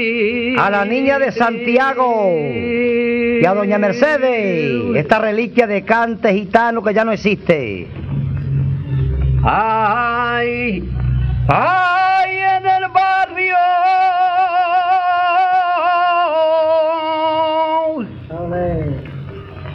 a la niña de Santiago y a doña Mercedes, esta reliquia de cante gitano que ya no existe. ¡Ay! ¡Ay!